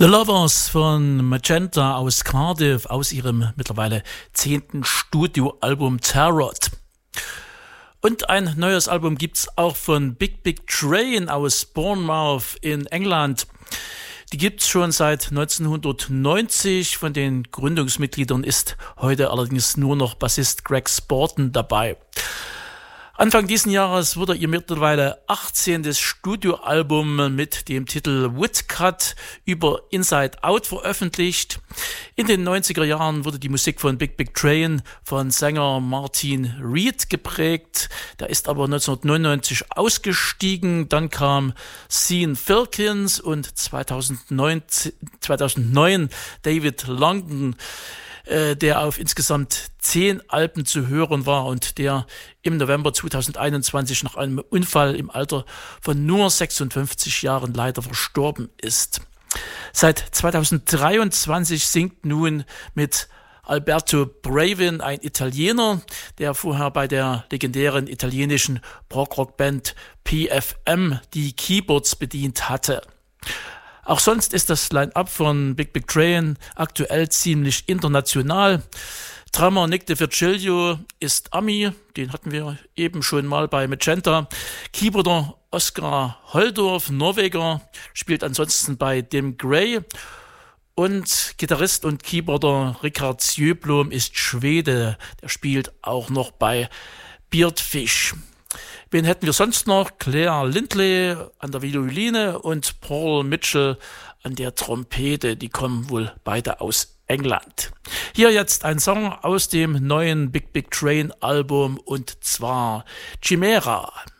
The Lovers von Magenta aus Cardiff, aus ihrem mittlerweile 10. Studioalbum Tarot. Und ein neues Album gibt's auch von Big Big Train aus Bournemouth in England. Die gibt's schon seit 1990. Von den Gründungsmitgliedern ist heute allerdings nur noch Bassist Greg Sporton dabei. Anfang diesen Jahres wurde ihr mittlerweile 18. Studioalbum mit dem Titel Woodcut über Inside Out veröffentlicht. In den 90er Jahren wurde die Musik von Big Big Train von Sänger Martin Reed geprägt. Der ist aber 1999 ausgestiegen. Dann kam Sean Filkins und 2009 David Longdon, der auf insgesamt 10 Alben zu hören war und der im November 2021 nach einem Unfall im Alter von nur 56 Jahren leider verstorben ist. Seit 2023 singt nun mit Alberto Bravin, ein Italiener, der vorher bei der legendären italienischen Prog-Rock-Band PFM die Keyboards bedient hatte. Auch sonst ist das Line-Up von Big Big Train aktuell ziemlich international. Drummer Nick DeVirgilio ist Ami, den hatten wir eben schon mal bei Magenta. Keyboarder Oskar Holdorf, Norweger, spielt ansonsten bei Dim Gray. Und Gitarrist und Keyboarder Richard Sjöblom ist Schwede, der spielt auch noch bei Beardfish. Wen hätten wir sonst noch? Claire Lindley an der Violine und Paul Mitchell an der Trompete. Die kommen wohl beide aus England. Hier jetzt ein Song aus dem neuen Big Big Train Album und zwar Chimera.